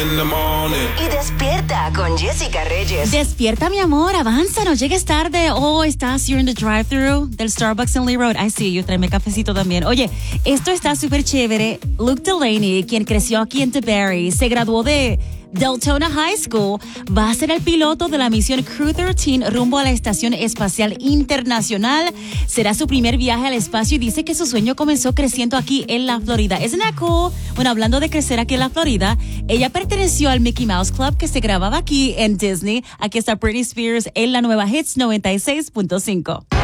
in the morning. Y despierta con Jessica Reyes. Despierta, mi amor, avanza, no llegues tarde. Oh, estás you're in the drive-thru del Starbucks en Lee Road. I see you, tráeme cafecito también. Oye, esto está súper chévere. Luke Delaney, quien creció aquí en DeBary, se graduó de Deltona High School, va a ser el piloto de la misión Crew 13 rumbo a la Estación Espacial Internacional. Será su primer viaje al espacio y dice que su sueño comenzó creciendo aquí en la Florida. Isn't that cool? Bueno, hablando de crecer aquí en la Florida, ella perteneció al Mickey Mouse Club que se grababa aquí en Disney. Aquí está Britney Spears en la nueva Hits 96.5.